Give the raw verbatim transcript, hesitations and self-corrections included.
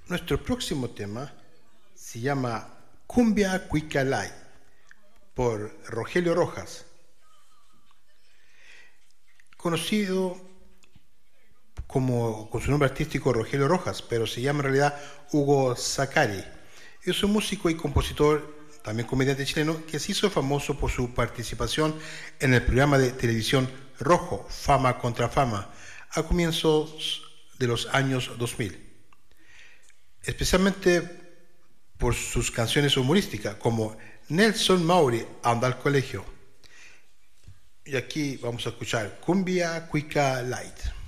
Nuestro próximo tema se llama Cumbia Cuica Light por Rogelio Rojas, conocido como con su nombre artístico Rogelio Rojas, pero se llama en realidad Hugo Zacari. Es un músico y compositor, también comediante chileno, que se hizo famoso por su participación en el programa de televisión Rojo, Fama contra Fama, a comienzos de los años dos mil. Especialmente por sus canciones humorísticas, como Nelson Mauri anda al colegio. Y aquí vamos a escuchar Cumbia Cuica Light.